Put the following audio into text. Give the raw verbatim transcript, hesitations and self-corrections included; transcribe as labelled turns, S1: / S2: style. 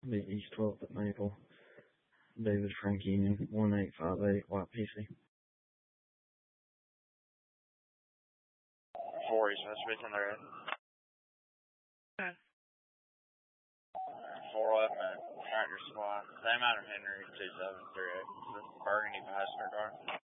S1: Be East twelfth at Maple. David Frank Union, one eight five eight, White P C.
S2: Four East Mississippi, there.
S3: Okay.
S2: Four eleven at Tractor Supply. Same out of Henry, two seven three eight. Burgundy passenger car.